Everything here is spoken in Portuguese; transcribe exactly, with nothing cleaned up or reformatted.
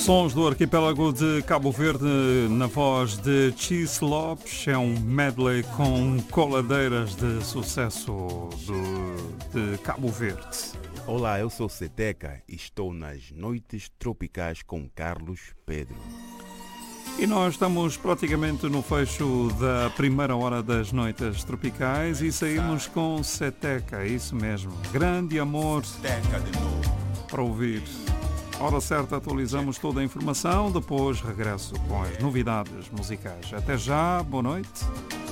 Sons do arquipélago de Cabo Verde na voz de Cheese Lopes. É um medley com coladeiras de sucesso do, de Cabo Verde. Olá, eu sou Seteca e estou nas Noites Tropicais com Carlos Pedro. E nós estamos praticamente no fecho da primeira hora das Noites Tropicais e saímos com Seteca, isso mesmo. Grande amor para ouvir. Hora certa, atualizamos toda a informação, depois regresso com as novidades musicais. Até já, boa noite.